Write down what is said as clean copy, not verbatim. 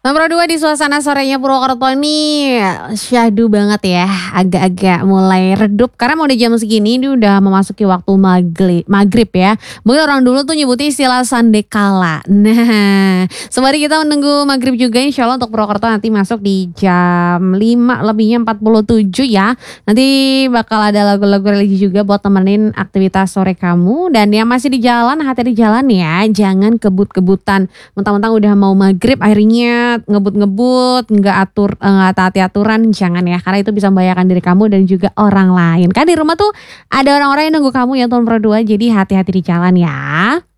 Nomor 2 di suasana sorenya Purwokerto ini syahdu banget ya. Agak-agak mulai redup karena mau udah jam segini ini udah memasuki waktu maghrib ya. Mungkin orang dulu tuh nyebutnya istilah sandekala. Nah, sembari kita menunggu maghrib juga insya Allah untuk Purwokerto nanti masuk di jam 5 lebihnya 47 ya. Nanti bakal ada lagu-lagu religi juga buat temenin aktivitas sore kamu. Dan yang masih di jalan, hati di jalan ya. Jangan kebut-kebutan. Mentang-mentang udah mau maghrib akhirnya ngebut-ngebut, nggak taati aturan, jangan ya, karena itu bisa membahayakan diri kamu dan juga orang lain. Kan di rumah tuh ada orang-orang yang nunggu kamu ya tahun 2, jadi hati-hati di jalan ya.